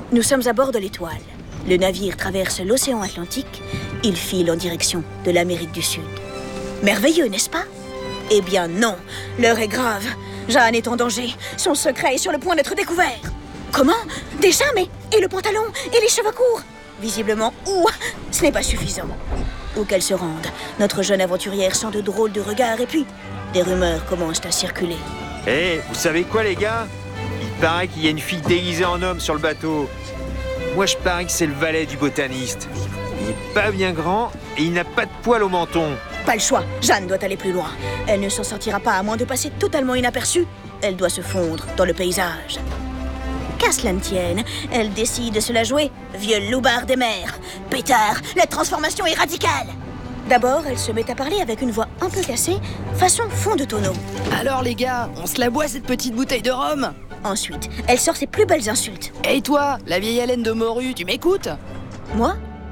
Nous sommes à bord de l'Étoile. Le navire traverse l'océan Atlantique. Il file en direction de l'Amérique du Sud. Merveilleux, n'est-ce pas? Eh bien non, l'heure est grave. Jeanne est en danger. Son secret est sur le point d'être découvert. Comment? Déjà, mais... Et le pantalon? Et les cheveux courts? Visiblement, ce n'est pas suffisant. Où qu'elle se rende, notre jeune aventurière sent de drôles de regards et puis des rumeurs commencent à circuler. Vous savez quoi les gars? Il paraît qu'il y a une fille déguisée en homme sur le bateau. Moi je parie que c'est le valet du botaniste. Il est pas bien grand et il n'a pas de poils au menton. Pas le choix, Jeanne doit aller plus loin. Elle ne s'en sortira pas à moins de passer totalement inaperçue. Elle doit se fondre dans le paysage. Qu'à cela ne tienne, elle décide de se la jouer. Vieux loupard des mers. Pétard, la transformation est radicale. D'abord, elle se met à parler avec une voix un peu cassée, façon fond de tonneau. Alors les gars, on se la boit cette petite bouteille de rhum? Ensuite, elle sort ses plus belles insultes. Et toi, la vieille haleine de morue, tu m'écoutes? Moi?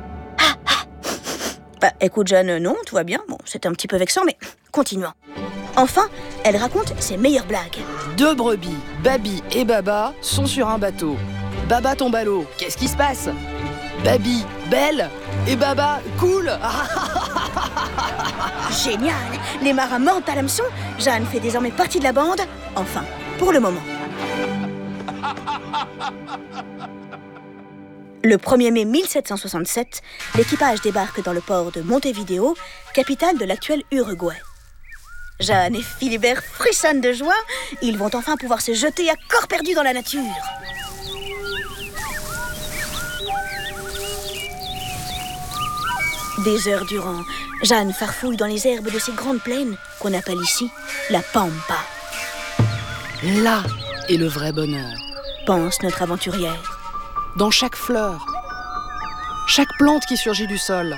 Bah, écoute Jeanne, non, tout va bien. Bon, c'est un petit peu vexant, mais continuons. Enfin, elle raconte ses meilleures blagues. 2 brebis, Babi et Baba, sont sur un bateau. Baba tombe à l'eau, qu'est-ce qui se passe? Babi, belle, et Baba, cool. Génial! Les marins mentent à l'hameçon. Jeanne fait désormais partie de la bande. Enfin, pour le moment. Le 1er mai 1767, l'équipage débarque dans le port de Montevideo, capitale de l'actuel Uruguay. Jeanne et Philibert frissonnent de joie. Ils vont enfin pouvoir se jeter à corps perdu dans la nature. Des heures durant, Jeanne farfouille dans les herbes de ces grandes plaines qu'on appelle ici la Pampa. Là est le vrai bonheur. Pense notre aventurière. Dans chaque fleur, chaque plante qui surgit du sol.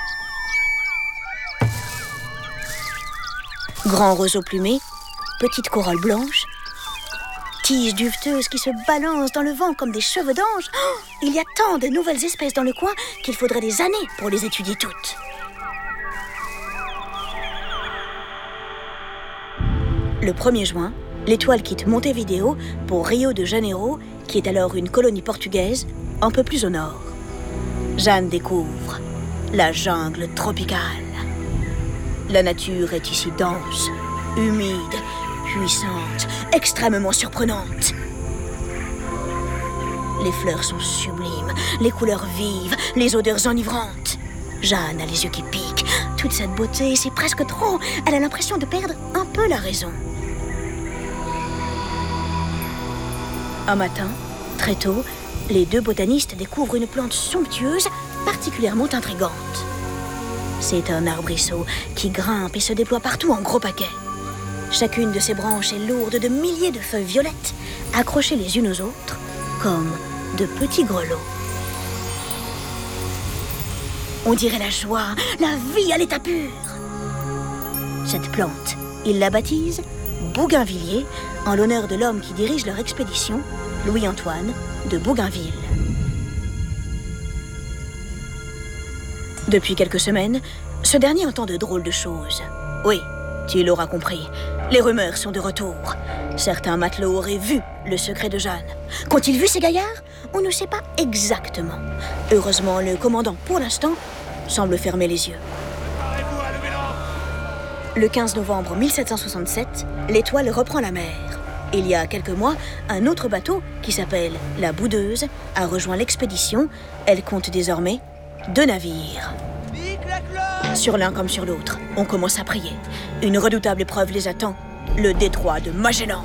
Grands roseaux plumés, petites corolles blanches, tiges duveteuses qui se balancent dans le vent comme des cheveux d'ange. Oh, il y a tant de nouvelles espèces dans le coin qu'il faudrait des années pour les étudier toutes. Le 1er juin, l'Étoile quitte Montevideo pour Rio de Janeiro, qui est alors une colonie portugaise, un peu plus au nord. Jeanne découvre la jungle tropicale. La nature est ici dense, humide, puissante, extrêmement surprenante. Les fleurs sont sublimes, les couleurs vives, les odeurs enivrantes. Jeanne a les yeux qui piquent. Toute cette beauté, c'est presque trop. Elle a l'impression de perdre un peu la raison. Un matin, très tôt, les 2 botanistes découvrent une plante somptueuse, particulièrement intrigante. C'est un arbrisseau qui grimpe et se déploie partout en gros paquets. Chacune de ses branches est lourde de milliers de feuilles violettes, accrochées les unes aux autres, comme de petits grelots. On dirait la joie, la vie à l'état pur. Cette plante, ils la baptisent Bougainvillier, en l'honneur de l'homme qui dirige leur expédition, Louis-Antoine de Bougainville. Depuis quelques semaines, ce dernier entend de drôles de choses. Oui, tu l'auras compris, les rumeurs sont de retour. Certains matelots auraient vu le secret de Jeanne. Qu'ont-ils vu ces gaillards? On ne sait pas exactement. Heureusement, le commandant, pour l'instant, semble fermer les yeux. Le 15 novembre 1767, l'Étoile reprend la mer. Il y a quelques mois, un autre bateau, qui s'appelle la Boudeuse, a rejoint l'expédition. Elle compte désormais 2 navires. Sur l'un comme sur l'autre, on commence à prier. Une redoutable épreuve les attend, le détroit de Magellan.